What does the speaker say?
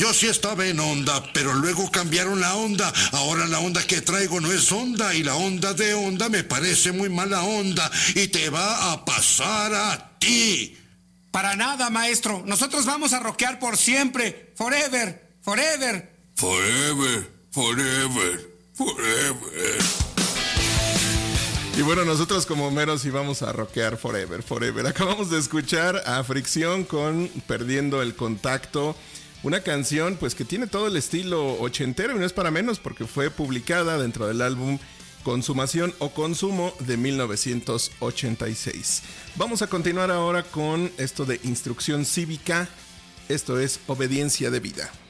Yo sí estaba en onda, pero luego cambiaron la onda. Ahora la onda que traigo no es onda y la onda de onda me parece muy mala onda y te va a pasar a ti. Para nada, maestro. Nosotros vamos a rockear por siempre. Forever, forever. Forever, forever, forever. Y bueno, nosotros como meros íbamos a rockear forever, forever. Acabamos de escuchar a Fricción con Perdiendo el Contacto. Una canción pues que tiene todo el estilo ochentero y no es para menos porque fue publicada dentro del álbum Consumación o Consumo de 1986. Vamos a continuar ahora con esto de instrucción cívica. Esto es Obediencia de Vida.